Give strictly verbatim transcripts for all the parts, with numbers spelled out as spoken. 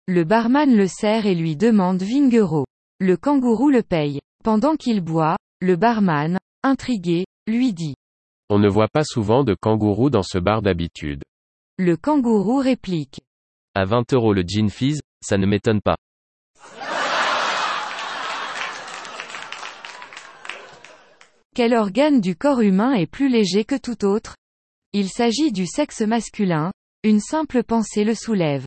Le barman le sert et lui demande vingt euros. Le kangourou le paye. Pendant qu'il boit, le barman, intrigué, lui dit. On ne voit pas souvent de kangourous dans ce bar d'habitude. Le kangourou réplique. À vingt euros le gin fizz, ça ne m'étonne pas. Quel organe du corps humain est plus léger que tout autre? Il s'agit du sexe masculin, une simple pensée le soulève.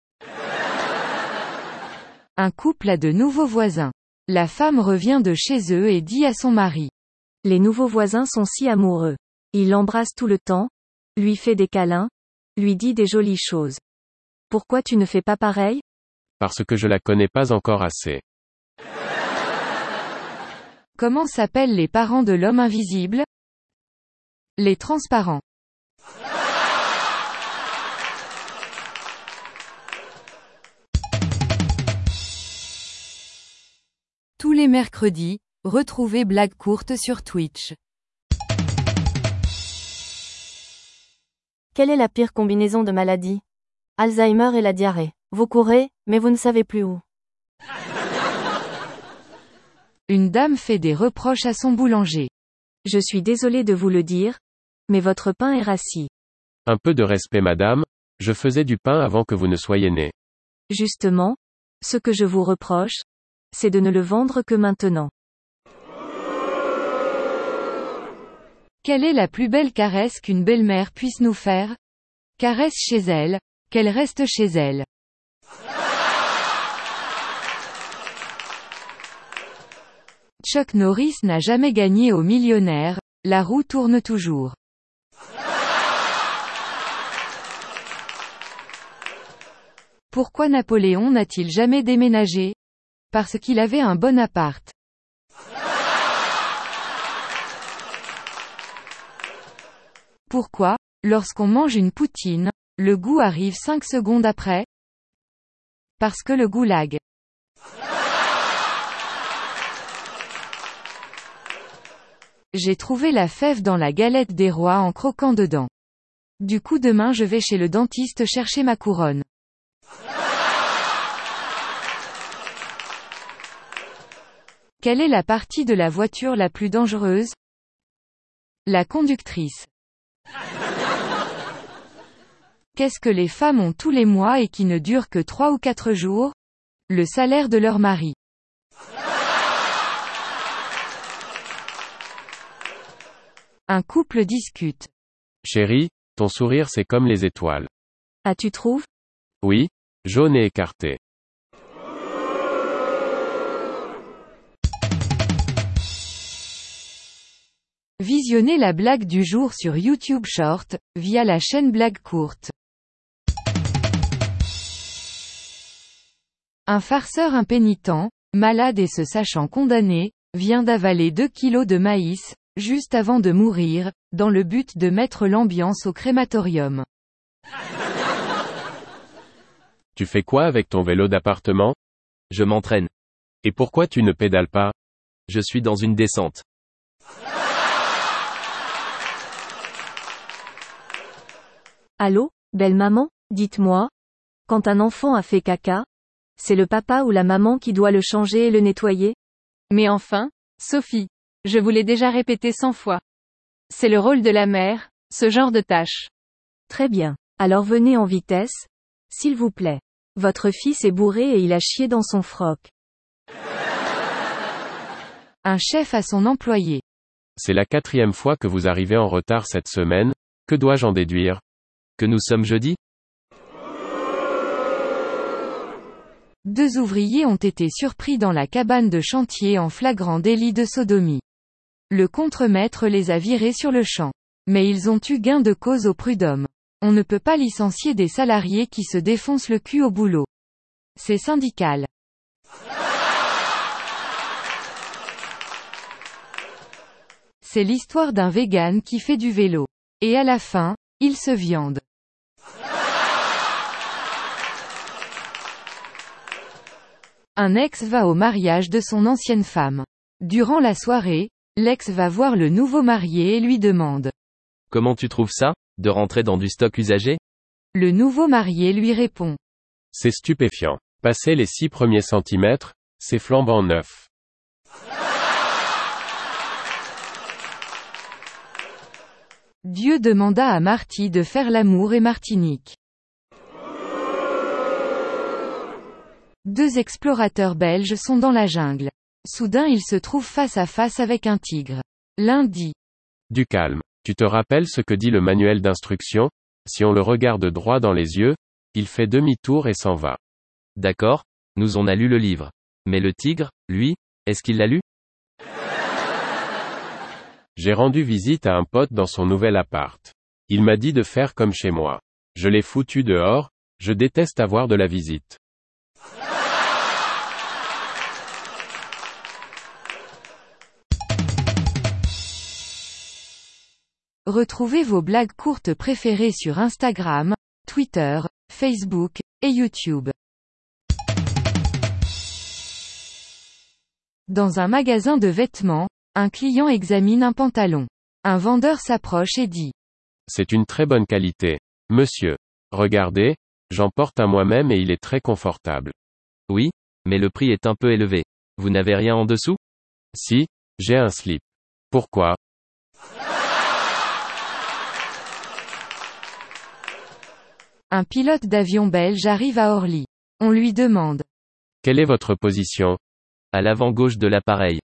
Un couple a de nouveaux voisins. La femme revient de chez eux et dit à son mari. Les nouveaux voisins sont si amoureux. Il l'embrasse tout le temps, lui fait des câlins, lui dit des jolies choses. Pourquoi tu ne fais pas pareil? Parce que je la connais pas encore assez. Comment s'appellent les parents de l'homme invisible? Les transparents. Tous les mercredis, retrouvez Blague courte sur Twitch. Quelle est la pire combinaison de maladies? Alzheimer et la diarrhée. Vous courez, mais vous ne savez plus où. Une dame fait des reproches à son boulanger. Je suis désolé de vous le dire, mais votre pain est rassis. Un peu de respect madame, je faisais du pain avant que vous ne soyez née. Justement, ce que je vous reproche, c'est de ne le vendre que maintenant. Quelle est la plus belle caresse qu'une belle-mère puisse nous faire? Caresse chez elle, qu'elle reste chez elle. Chuck Norris n'a jamais gagné au millionnaire, la roue tourne toujours. Pourquoi Napoléon n'a-t-il jamais déménagé? Parce qu'il avait un bon appart. Pourquoi, lorsqu'on mange une poutine, le goût arrive cinq secondes après? Parce que le goulag. J'ai trouvé la fève dans la galette des rois en croquant dedans. Du coup demain je vais chez le dentiste chercher ma couronne. Quelle est la partie de la voiture la plus dangereuse? La conductrice. Qu'est-ce que les femmes ont tous les mois et qui ne dure que trois ou quatre jours? Le salaire de leur mari. Un couple discute. Chérie, ton sourire c'est comme les étoiles. Ah tu trouves? Oui, jaune et écarté. Visionnez la blague du jour sur YouTube Short, via la chaîne Blague courte. Un farceur impénitent, malade et se sachant condamné, vient d'avaler deux kilos de maïs, juste avant de mourir, dans le but de mettre l'ambiance au crématorium. Tu fais quoi avec ton vélo d'appartement? Je m'entraîne. Et pourquoi tu ne pédales pas? Je suis dans une descente. Allô, belle maman, dites-moi. Quand un enfant a fait caca, c'est le papa ou la maman qui doit le changer et le nettoyer? Mais enfin, Sophie, je vous l'ai déjà répété cent fois. C'est le rôle de la mère, ce genre de tâche. Très bien. Alors venez en vitesse, s'il vous plaît. Votre fils est bourré et il a chié dans son froc. Un chef a son employé. C'est la quatrième fois que vous arrivez en retard cette semaine, que dois-je en déduire? Que nous sommes jeudi? Deux ouvriers ont été surpris dans la cabane de chantier en flagrant délit de sodomie. Le contremaître les a virés sur le champ. Mais ils ont eu gain de cause au prud'homme. On ne peut pas licencier des salariés qui se défoncent le cul au boulot. C'est syndical. C'est l'histoire d'un vegan qui fait du vélo. Et à la fin, il se viande. Un ex va au mariage de son ancienne femme. Durant la soirée, l'ex va voir le nouveau marié et lui demande. Comment tu trouves ça, de rentrer dans du stock usagé? Le nouveau marié lui répond. C'est stupéfiant. Passé les six premiers centimètres, c'est flambant neuf. Dieu demanda à Marty de faire l'amour et Martinique. Deux explorateurs belges sont dans la jungle. Soudain ils se trouvent face à face avec un tigre. L'un dit. Du calme. Tu te rappelles ce que dit le manuel d'instruction? Si on le regarde droit dans les yeux, il fait demi-tour et s'en va. D'accord, nous on a lu le livre. Mais le tigre, lui, est-ce qu'il l'a lu? J'ai rendu visite à un pote dans son nouvel appart. Il m'a dit de faire comme chez moi. Je l'ai foutu dehors, je déteste avoir de la visite. Retrouvez vos blagues courtes préférées sur Instagram, Twitter, Facebook, et YouTube. Dans un magasin de vêtements, un client examine un pantalon. Un vendeur s'approche et dit. C'est une très bonne qualité. Monsieur. Regardez, j'en porte un moi-même et il est très confortable. Oui, mais le prix est un peu élevé. Vous n'avez rien en dessous? Si, j'ai un slip. Pourquoi? Un pilote d'avion belge arrive à Orly. On lui demande. Quelle est votre position? À l'avant gauche de l'appareil.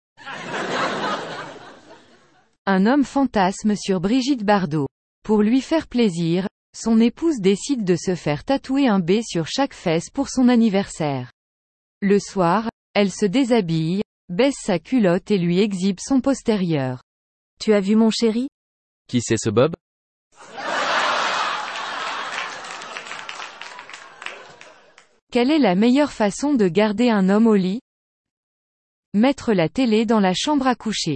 Un homme fantasme sur Brigitte Bardot. Pour lui faire plaisir, son épouse décide de se faire tatouer un B sur chaque fesse pour son anniversaire. Le soir, elle se déshabille, baisse sa culotte et lui exhibe son postérieur. Tu as vu mon chéri? Qui c'est ce Bob? Quelle est la meilleure façon de garder un homme au lit? Mettre la télé dans la chambre à coucher.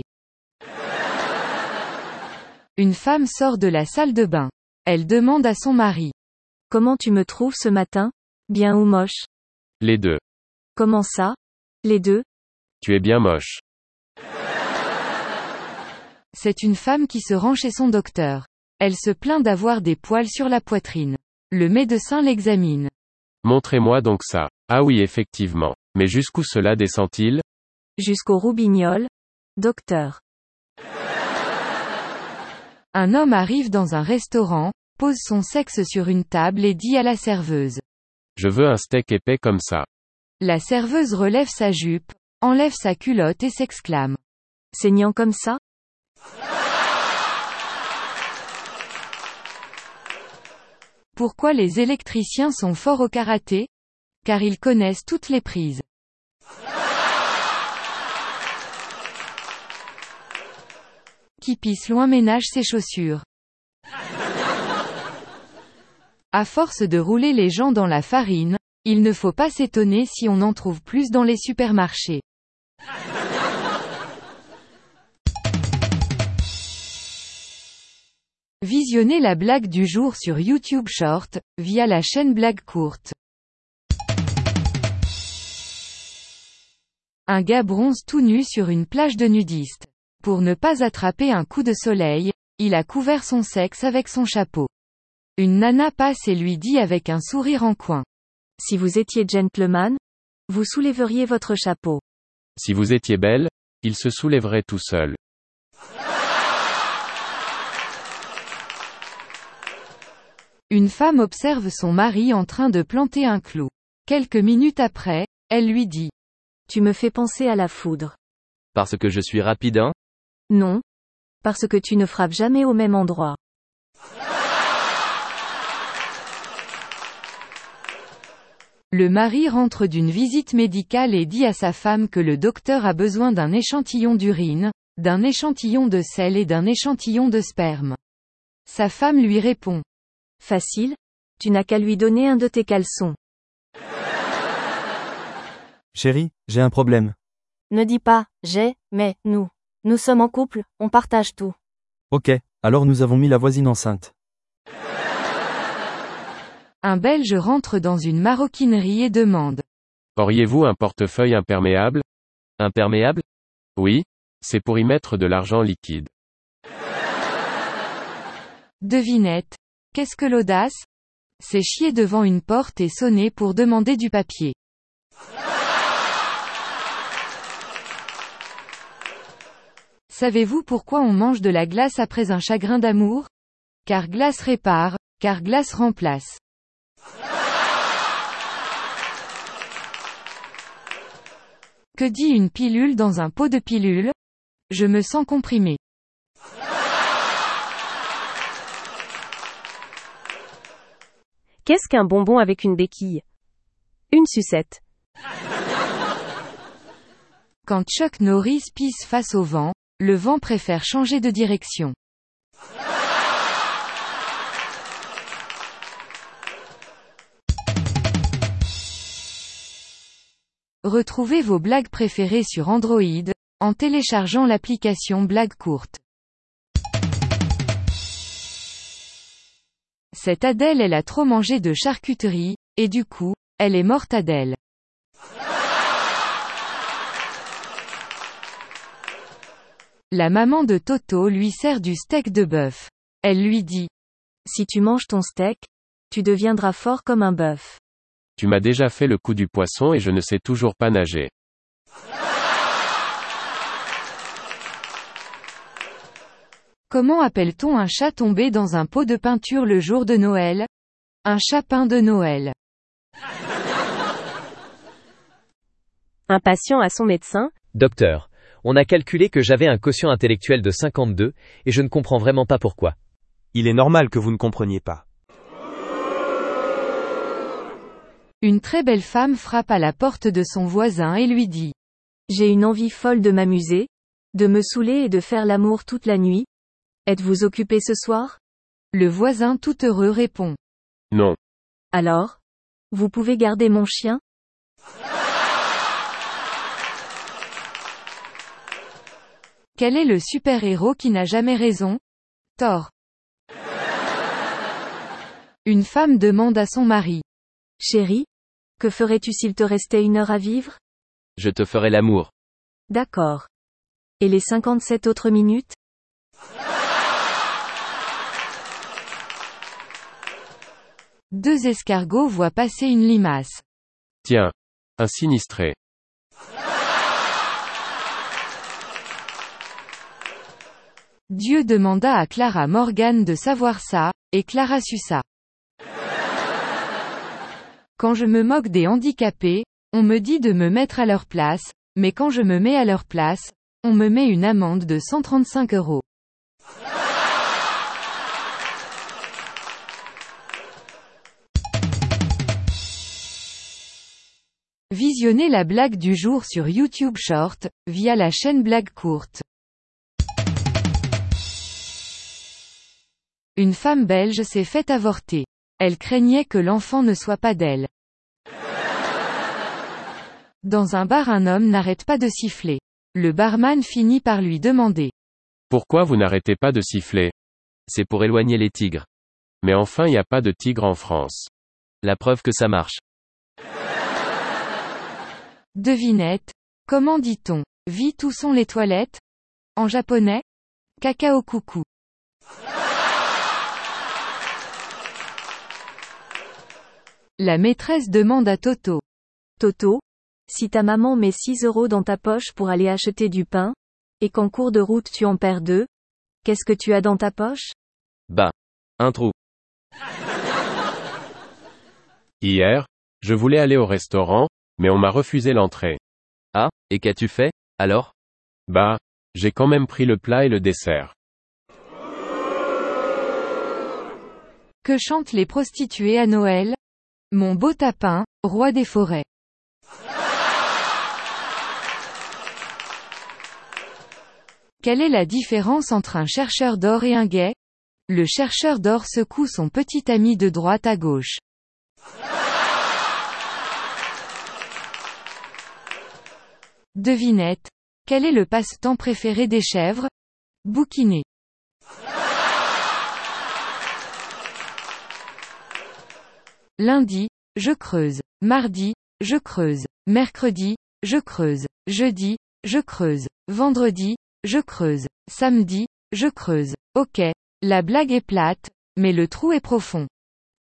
Une femme sort de la salle de bain. Elle demande à son mari. Comment tu me trouves ce matin? Bien ou moche? Les deux. Comment ça? Les deux? Tu es bien moche. C'est une femme qui se rend chez son docteur. Elle se plaint d'avoir des poils sur la poitrine. Le médecin l'examine. Montrez-moi donc ça. Ah oui effectivement. Mais jusqu'où cela descend-il? Jusqu'au roubignoles. Docteur. Un homme arrive dans un restaurant, pose son sexe sur une table et dit à la serveuse. Je veux un steak épais comme ça. La serveuse relève sa jupe, enlève sa culotte et s'exclame. Saignant comme ça? Pourquoi les électriciens sont forts au karaté? Car ils connaissent toutes les prises. Qui pisse loin ménage ses chaussures. À force de rouler les gens dans la farine, il ne faut pas s'étonner si on en trouve plus dans les supermarchés. Visionnez la blague du jour sur YouTube Short, via la chaîne Blague Courte. Un gars bronze tout nu sur une plage de nudistes. Pour ne pas attraper un coup de soleil, il a couvert son sexe avec son chapeau. Une nana passe et lui dit avec un sourire en coin. Si vous étiez gentleman, vous soulèveriez votre chapeau. Si vous étiez belle, il se soulèverait tout seul. Une femme observe son mari en train de planter un clou. Quelques minutes après, elle lui dit. Tu me fais penser à la foudre. Parce que je suis rapide, hein? Non. Parce que tu ne frappes jamais au même endroit. Le mari rentre d'une visite médicale et dit à sa femme que le docteur a besoin d'un échantillon d'urine, d'un échantillon de sel et d'un échantillon de sperme. Sa femme lui répond. Facile. Tu n'as qu'à lui donner un de tes caleçons. Chérie, j'ai un problème. Ne dis pas, j'ai, mais, nous. Nous sommes en couple, on partage tout. Ok, alors nous avons mis la voisine enceinte. Un Belge rentre dans une maroquinerie et demande. Auriez-vous un portefeuille imperméable? Imperméable? Oui. C'est pour y mettre de l'argent liquide. Devinette. Qu'est-ce que l'audace? C'est chier devant une porte et sonner pour demander du papier. Savez-vous pourquoi on mange de la glace après un chagrin d'amour? Car glace répare, car glace remplace. Que dit une pilule dans un pot de pilule? Je me sens comprimé. Qu'est-ce qu'un bonbon avec une béquille? Une sucette. Quand Chuck Norris pisse face au vent, le vent préfère changer de direction. Retrouvez vos blagues préférées sur Android, en téléchargeant l'application Blagues courtes. Cette Adèle elle a trop mangé de charcuterie, et du coup, elle est morte Adèle. La maman de Toto lui sert du steak de bœuf. Elle lui dit: Si tu manges ton steak, tu deviendras fort comme un bœuf. Tu m'as déjà fait le coup du poisson et je ne sais toujours pas nager. Comment appelle-t-on un chat tombé dans un pot de peinture le jour de Noël? Un chat peint de Noël. Un patient à son médecin. Docteur, on a calculé que j'avais un quotient intellectuel de cinquante-deux, et je ne comprends vraiment pas pourquoi. Il est normal que vous ne compreniez pas. Une très belle femme frappe à la porte de son voisin et lui dit: J'ai une envie folle de m'amuser, de me saouler et de faire l'amour toute la nuit. Êtes-vous occupé ce soir? Le voisin tout heureux répond: Non. Alors? Vous pouvez garder mon chien? Quel est le super-héros qui n'a jamais raison? Thor. Une femme demande à son mari: Chérie, que ferais-tu s'il te restait une heure à vivre? Je te ferai l'amour. D'accord. Et les cinquante-sept autres minutes? Deux escargots voient passer une limace. Tiens. Un sinistré. Dieu demanda à Clara Morgan de savoir ça, et Clara sut ça. Quand je me moque des handicapés, on me dit de me mettre à leur place, mais quand je me mets à leur place, on me met une amende de cent trente-cinq euros. Visionnez la blague du jour sur YouTube Short, via la chaîne Blagues courtes. Une femme belge s'est fait avorter. Elle craignait que l'enfant ne soit pas d'elle. Dans un bar, un homme n'arrête pas de siffler. Le barman finit par lui demander: Pourquoi vous n'arrêtez pas de siffler? C'est pour éloigner les tigres. Mais enfin, il n'y a pas de tigre en France. La preuve que ça marche. Devinette. Comment dit-on vite où sont les toilettes? En japonais? Cacao coucou. La maîtresse demande à Toto: Toto, si ta maman met six euros dans ta poche pour aller acheter du pain, et qu'en cours de route tu en perds deux, qu'est-ce que tu as dans ta poche? Bah. Un trou. Hier, je voulais aller au restaurant, mais on m'a refusé l'entrée. Ah, et qu'as-tu fait, alors? Bah, j'ai quand même pris le plat et le dessert. Que chantent les prostituées à Noël? Mon beau tapin, roi des forêts. Quelle est la différence entre un chercheur d'or et un gay? Le chercheur d'or secoue son petit ami de droite à gauche. Devinette. Quel est le passe-temps préféré des chèvres? Bouquiner. Lundi, je creuse. Mardi, je creuse. Mercredi, je creuse. Jeudi, je creuse. Vendredi, je creuse. Samedi, je creuse. Ok. La blague est plate, mais le trou est profond.